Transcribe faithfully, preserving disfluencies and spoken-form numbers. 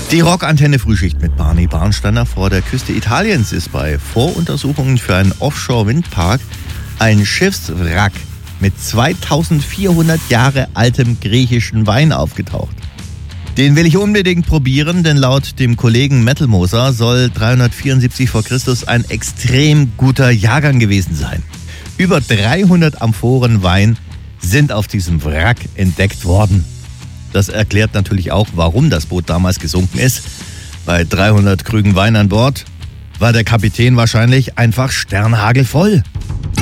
Die Rockantenne Frühschicht mit Barney Barnsteiner vor der Küste Italiens ist bei Voruntersuchungen für einen Offshore-Windpark ein Schiffswrack mit zweitausendvierhundert Jahre altem griechischen Wein aufgetaucht. Den will ich unbedingt probieren, denn laut dem Kollegen Metalmoser soll dreihundertvierundsiebzig vor Christus ein extrem guter Jahrgang gewesen sein. Über dreihundert Amphoren Wein sind auf diesem Wrack entdeckt worden. Das erklärt natürlich auch, warum das Boot damals gesunken ist. Bei dreihundert Krügen Wein an Bord war der Kapitän wahrscheinlich einfach sternhagelvoll.